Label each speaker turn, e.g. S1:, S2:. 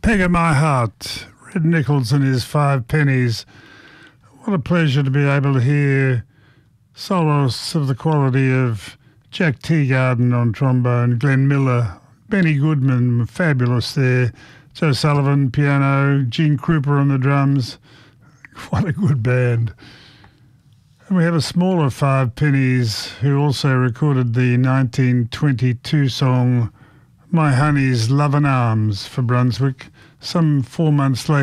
S1: Peg of My Heart, Red Nichols and his Five Pennies. What a pleasure to be able to hear solos of the quality of Jack Teagarden on trombone, Glenn Miller, Benny Goodman, fabulous there, Joe Sullivan, piano, Gene Krupa on the drums. What a good band. And we have a smaller Five Pennies who also recorded the 1922 song My Honey's Love and Arms for Brunswick some 4 months later.